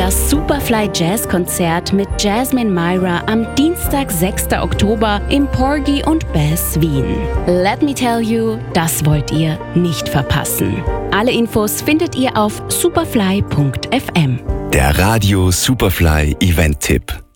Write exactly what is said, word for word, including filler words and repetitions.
Das Superfly Jazz Konzert mit Jasmine Myra am Dienstag, sechster Oktober im Porgy und Bess Wien. Let me tell you, das wollt ihr nicht verpassen. Alle Infos findet ihr auf superfly punkt f m. Der Radio Superfly Event-Tipp.